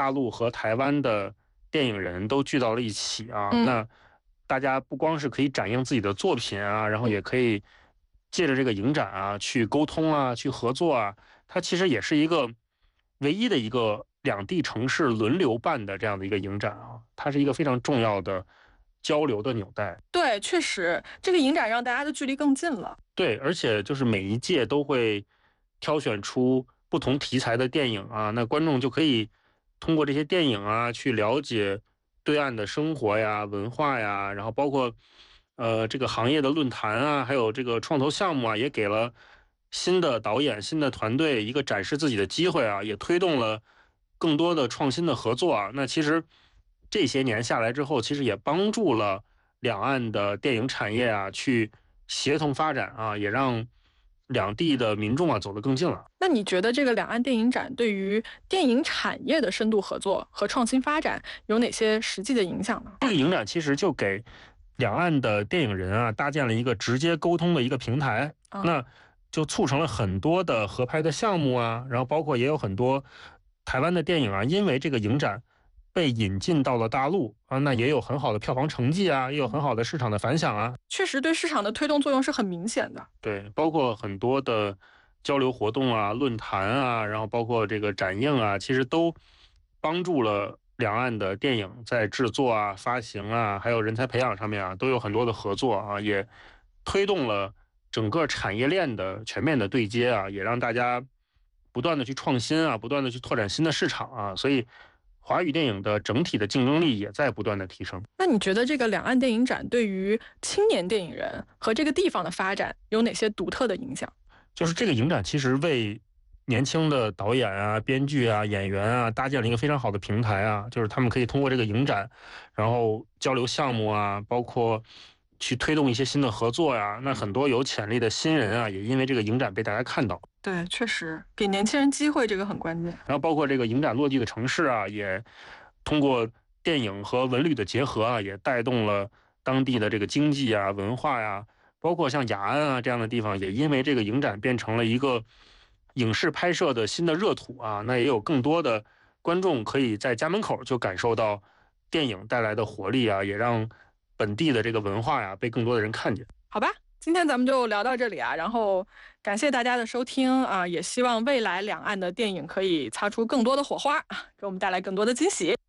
大陆和台湾的电影人都聚到了一起啊。那大家不光是可以展映自己的作品啊，然后也可以借着这个影展啊去沟通啊，去合作啊。它其实也是一个唯一的一个两地城市轮流办的这样的一个影展啊，它是一个非常重要的交流的纽带。 对，确实这个影展让大家的距离更近了。 对，而且就是每一届都会挑选出不同题材的电影啊，那观众就可以通过这些电影啊去了解对岸的生活呀、文化呀，然后包括这个行业的论坛啊，还有这个创投项目啊，也给了新的导演、新的团队一个展示自己的机会啊，也推动了更多的创新的合作啊。那其实这些年下来之后，其实也帮助了两岸的电影产业啊去协同发展啊，也让两地的民众啊走得更近了。 那你觉得这个两岸电影展对于电影产业的深度合作和创新发展有哪些实际的影响呢？ 这个影展其实就给两岸的电影人啊搭建了一个直接沟通的一个平台，那就促成了很多的合拍的项目啊，然后包括也有很多台湾的电影啊，因为这个影展被引进到了大陆啊，那也有很好的票房成绩啊，也有很好的市场的反响啊。 确实对市场的推动作用是很明显的。 对，包括很多的交流活动啊、论坛啊，然后包括这个展映啊，其实都帮助了两岸的电影在制作啊、发行啊，还有人才培养上面啊，都有很多的合作啊，也推动了整个产业链的全面的对接啊，也让大家不断的去创新啊，不断的去拓展新的市场啊，所以华语电影的整体的竞争力也在不断的提升。 那你觉得这个两岸电影展对于青年电影人和这个地方的发展有哪些独特的影响？ 就是这个影展其实为年轻的导演啊、编剧啊、演员啊搭建了一个非常好的平台啊，就是他们可以通过这个影展，然后交流项目啊，包括去推动一些新的合作呀。那很多有潜力的新人啊，也因为这个影展被大家看到。 对，确实给年轻人机会，这个很关键。 然后包括这个影展落地的城市啊，也通过电影和文旅的结合啊，也带动了当地的这个经济啊、文化呀，包括像雅安啊这样的地方，也因为这个影展变成了一个影视拍摄的新的热土啊。那也有更多的观众可以在家门口就感受到电影带来的活力啊，也让本地的这个文化呀被更多的人看见。 好吧，今天咱们就聊到这里啊，然后感谢大家的收听啊，也希望未来两岸的电影可以擦出更多的火花，给我们带来更多的惊喜。